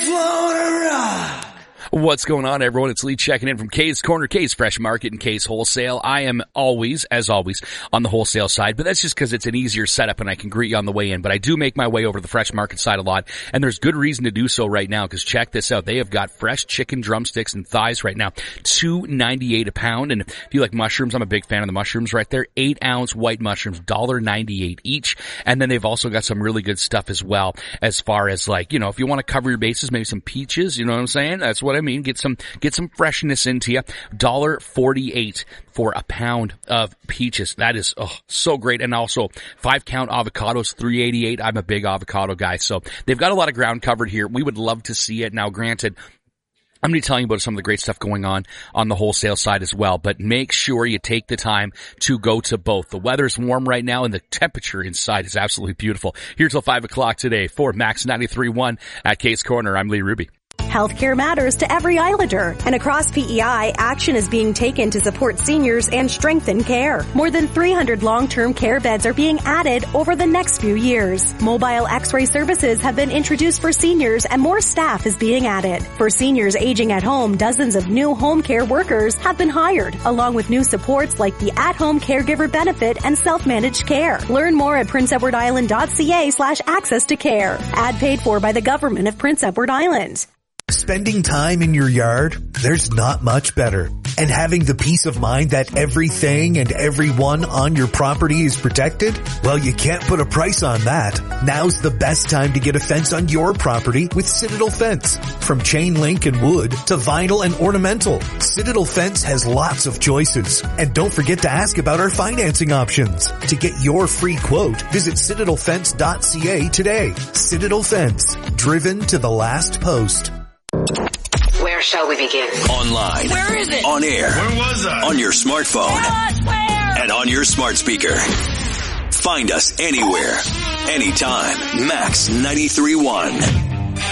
Florida Rock. What's going on, everyone? It's Lee checking in from Kay's Corner, Kay's Fresh Market, and Kay's Wholesale. I am always, as always, on the wholesale side, but that's just because it's an easier setup and I can greet you on the way in. But I do make my way over to the Fresh Market side a lot, and there's good reason to do so right now, because check this out. They have got fresh chicken drumsticks and thighs right now, $2.98 a pound. And if you like mushrooms, I'm a big fan of the mushrooms right there. 8-ounce white mushrooms, $1.98 each. And then they've also got some really good stuff as well, as far as like, you know, if you want to cover your bases, maybe some peaches, you know what I'm saying? That's what I mean. Get some freshness into you. $1.48 for a pound of peaches. That is so great. And also 5-count avocados, $3.88. I'm a big avocado guy, so they've got a lot of ground covered here. We would love to see it. Now, granted, I'm going to be telling you about some of the great stuff going on the wholesale side as well, but make sure you take the time to go to both. The weather's warm right now and the temperature inside is absolutely beautiful. Here till 5 o'clock today for Max 93.1 at Kay's Corner. I'm Lee Ruby. Healthcare matters to every Islander, and across PEI, action is being taken to support seniors and strengthen care. More than 300 long-term care beds are being added over the next few years. Mobile X-ray services have been introduced for seniors, and more staff is being added. For seniors aging at home, dozens of new home care workers have been hired, along with new supports like the at-home caregiver benefit and self-managed care. Learn more at princeedwardisland.ca/access to care. Ad paid for by the government of Prince Edward Island. Spending time in your yard, there's not much better. And having the peace of mind that everything and everyone on your property is protected? Well, you can't put a price on that. Now's the best time to get a fence on your property with Citadel Fence. From chain link and wood to vinyl and ornamental, Citadel Fence has lots of choices. And don't forget to ask about our financing options. To get your free quote, visit citadelfence.ca today. Citadel Fence, driven to the last post. Where shall we begin? Online. Where is it? On air. Where was I? On your smartphone. Where? And on your smart speaker. Find us anywhere, anytime. Max 93.1.